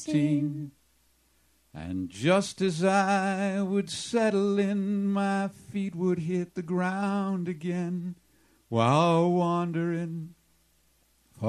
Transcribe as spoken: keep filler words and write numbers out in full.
Teen. And just as I would settle in, my feet would hit the ground again while wandering